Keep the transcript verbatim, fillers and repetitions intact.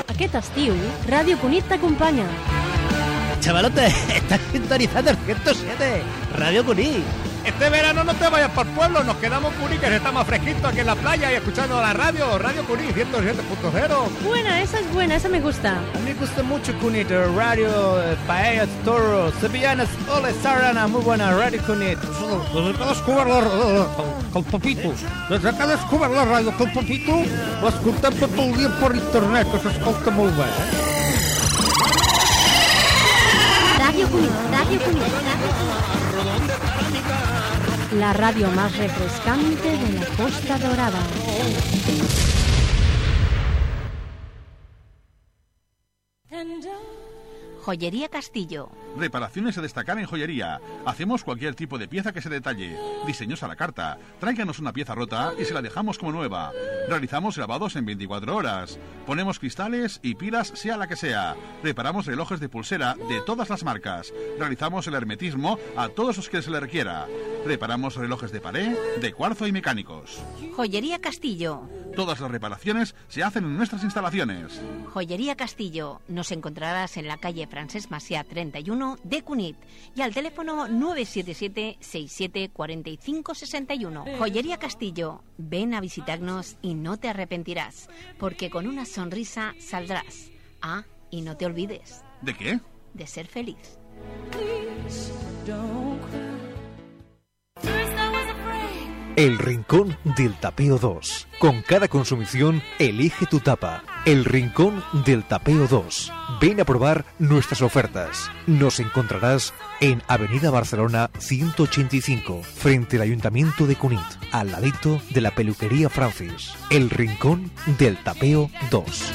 Aquest estiu, Ràdio Cunit t'acompanya. Chavalote, estás sintonizando el ciento siete, Radio Cunit. Este verano no te vayas por el pueblo, nos quedamos en Cunit, que está más fresquito aquí en la playa y escuchando la radio, Radio Cunit ciento siete punto cero. Buena, esa es buena, esa me gusta. A mí me gusta mucho Cunit, radio, eh, paellas, toros, sevillanas, ole, sarana, muy buena, Radio Cunit. Desde que descubres la, el Papito, desde que descubres la ràdio que el Papito, l'escoltem tot el dia per internet, que s'escolta molt bé, eh? Radio Cunit, Radio Cunit, Radio Cunit. La radio más refrescante de la Costa Dorada. Joyería Castillo. Reparaciones a destacar en joyería. Hacemos cualquier tipo de pieza que se detalle. Diseños a la carta. Tráiganos una pieza rota y se la dejamos como nueva. Realizamos grabados en veinticuatro horas. Ponemos cristales y pilas sea la que sea. Reparamos relojes de pulsera de todas las marcas. Realizamos el hermetismo a todos los que se le requiera. Reparamos relojes de pared, de cuarzo y mecánicos. Joyería Castillo. Todas las reparaciones se hacen en nuestras instalaciones. Joyería Castillo. Nos encontrarás en la calle Francesc Macià treinta y uno de Cunit y al teléfono nueve siete siete, seis siete cuatro cinco seis uno. Joyería Castillo. Ven a visitarnos y no te arrepentirás, porque con una sonrisa saldrás. Ah, y no te olvides. ¿De qué? De ser feliz. El Rincón del Tapeo dos. Con cada consumición, elige tu tapa. El Rincón del Tapeo dos. Ven a probar nuestras ofertas. Nos encontrarás en Avenida Barcelona ciento ochenta y cinco, frente al Ayuntamiento de Cunit, al ladito de la peluquería Francis. El Rincón del Tapeo dos.